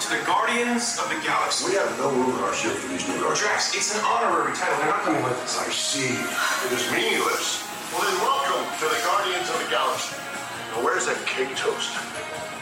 the Guardians of the Galaxy. We have no room in our ship for these new guards. Drax, it's an honorary title. They're not coming with us. I see. It is meaningless. Well, then welcome to the Guardians of the Galaxy. Now, where's that cake toast?